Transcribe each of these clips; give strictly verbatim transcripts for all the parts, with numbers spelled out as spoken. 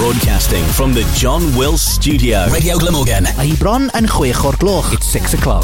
Broadcasting from the John Wills Studio. Radio Glamorgan. Mae hi bron yn chwech o'r gloch. It's six o'clock.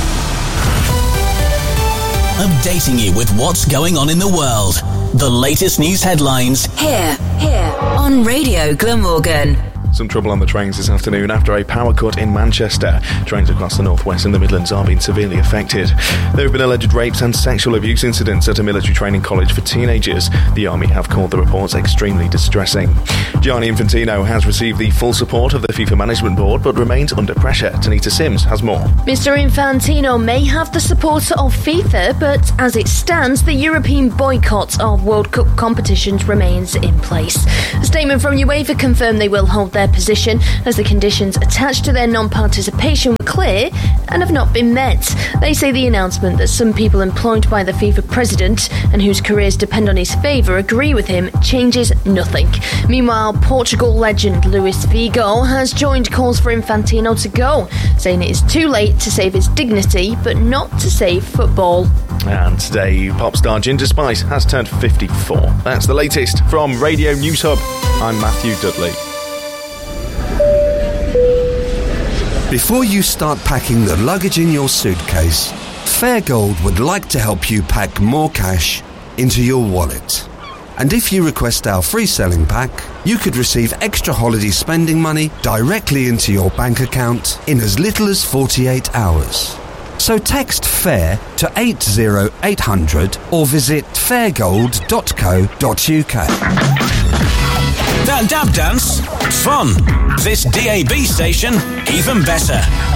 Updating you with what's going on in the world. The latest news headlines. Here, here, on Radio Glamorgan. Some trouble on the trains this afternoon after a power cut in Manchester. Trains across the northwest and the Midlands are being severely affected. There have been alleged rapes and sexual abuse incidents at a military training college for teenagers. The army have called the reports extremely distressing. Gianni Infantino has received the full support of the FIFA Management Board but remains under pressure. Tanita Sims has more. Mister Infantino may have the support of FIFA, but as it stands, the European boycott of World Cup competitions remains in place. A statement from UEFA confirmed they will hold their position as the conditions attached to their non-participation were clear and have not been met. They say the announcement that some people employed by the FIFA president and whose careers depend on his favour agree with him changes nothing. Meanwhile, Portugal legend Luis Figo has joined calls for Infantino to go, saying it is too late to save his dignity but not to save football. And today, pop star Ginger Spice has turned fifty-four. That's the latest from Radio News Hub. I'm Matthew Dudley. Before you start packing the luggage in your suitcase, Fairgold would like to help you pack more cash into your wallet. And if you request our free selling pack, you could receive extra holiday spending money directly into your bank account in as little as forty-eight hours. So text FAIR to eight zero eight hundred or visit fairgold dot co dot uk. That dab dance? Fun. This D A B station, even better.